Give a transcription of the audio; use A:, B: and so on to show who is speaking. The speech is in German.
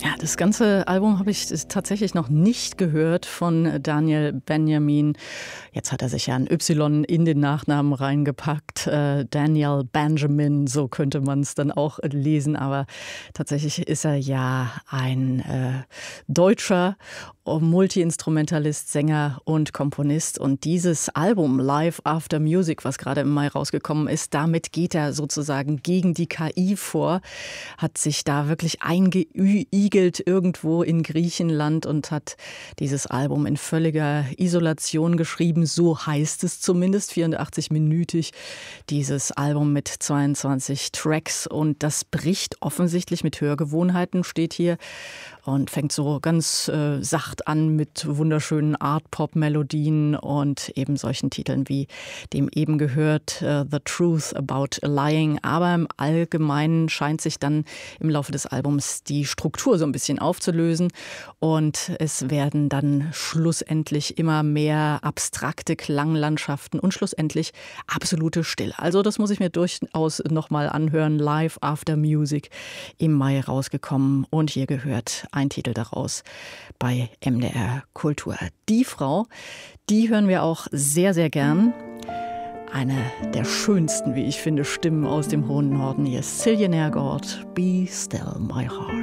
A: Ja, das ganze Album habe ich tatsächlich noch nicht gehört von Daniel Benjamin. Jetzt hat er sich ja ein Y in den Nachnamen reingepackt. Daniel Benjamin, so könnte man es dann auch lesen. Aber tatsächlich ist er ja ein deutscher Multi-Instrumentalist, Sänger und Komponist. Und dieses Album Live After Music, was gerade im Mai rausgekommen ist, damit geht er sozusagen gegen die KI vor, hat sich da wirklich eingeigelt irgendwo in Griechenland und hat dieses Album in völliger Isolation geschrieben. So heißt es zumindest, 84-minütig, dieses Album mit 22 Tracks. Und das bricht offensichtlich mit Hörgewohnheiten, steht hier. Und fängt so ganz sacht an mit wunderschönen Art-Pop-Melodien und eben solchen Titeln wie dem eben gehört The Truth About Lying. Aber im Allgemeinen scheint sich dann im Laufe des Albums die Struktur so ein bisschen aufzulösen und es werden dann schlussendlich immer mehr abstrakte Klanglandschaften und schlussendlich absolute Stille. Also das muss ich mir durchaus nochmal anhören. Live After Music im Mai rausgekommen und hier gehört ein Titel daraus bei MDR Kultur. Die Frau, die hören wir auch sehr, sehr gern. Eine der schönsten, wie ich finde, Stimmen aus dem hohen Norden. Hier ist Silje Nergård, Be Still My Heart.